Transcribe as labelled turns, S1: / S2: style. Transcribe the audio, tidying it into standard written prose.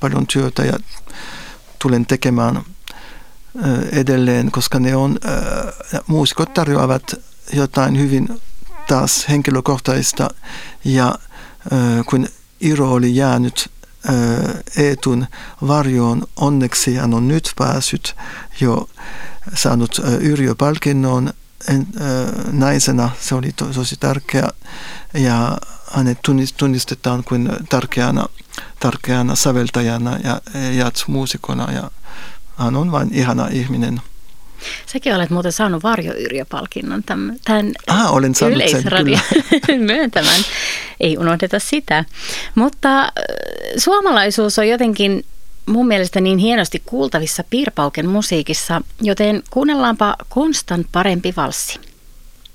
S1: paljon työtä ja tulen tekemään edelleen, koska muusikot tarjoavat jotain hyvin taas henkilökohtaista ja kun Iro oli jäänyt Eetun varjoon, onneksi hän on nyt päässyt jo saanut Yrjö-palkinnon naisena, se oli tosi tärkeä ja hänet tunnistetaan kuin tärkeänä säveltäjänä ja jazzmuusikona ja hän on vain ihana ihminen.
S2: Säkin olet muuten saanut Varjo Yrjö-palkinnon tämän
S1: olen saanut
S2: Yleisradion myöntämän. Ei unohdeta sitä. Mutta suomalaisuus on jotenkin mun mielestä niin hienosti kuultavissa Piirpauken musiikissa, joten kuunnellaanpa Konstan parempi valssi.